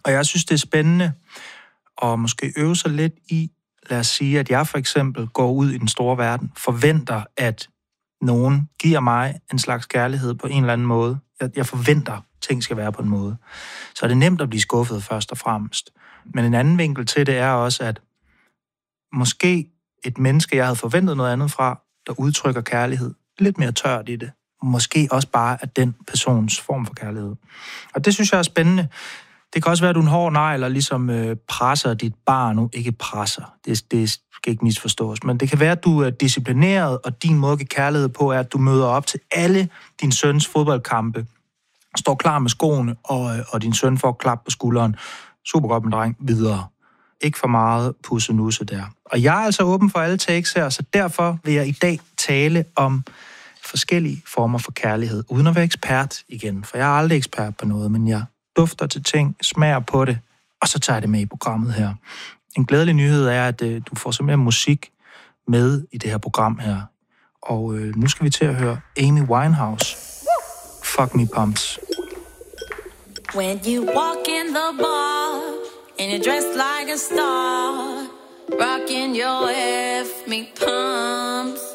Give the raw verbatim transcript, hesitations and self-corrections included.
Og jeg synes, det er spændende at måske øve sig lidt i, lad os sige, at jeg for eksempel går ud i den store verden, forventer, at nogen giver mig en slags kærlighed på en eller anden måde. Jeg, jeg forventer, at ting skal være på en måde. Så er det nemt at blive skuffet først og fremmest. Men en anden vinkel til det er også, at måske et menneske, jeg havde forventet noget andet fra, der udtrykker kærlighed, lidt mere tørt i det. Måske også bare af den persons form for kærlighed. Og det synes jeg er spændende. Det kan også være, at du er en hård nej, eller ligesom øh, presser dit barn nu. Ikke presser, det, det skal ikke misforstås. Men det kan være, at du er disciplineret, og din måde at give kærlighed på er, at du møder op til alle din søns fodboldkampe, står klar med skoene, og, og din søn får klap på skulderen. Super godt med dreng, videre. Ikke for meget pusse-nusse der. Og jeg er altså åben for alle takes her, så derfor vil jeg i dag tale om forskellige former for kærlighed, uden at være ekspert igen. For jeg er aldrig ekspert på noget, men jeg dufter til ting, smager på det, og så tager jeg det med i programmet her. En glædelig nyhed er, at øh, du får simpelthen musik med i det her program her. Og øh, nu skal vi til at høre Amy Winehouse. Fuck Me Pumps. When you walk in the bar and you're dressed like a star, rocking your F me pumps.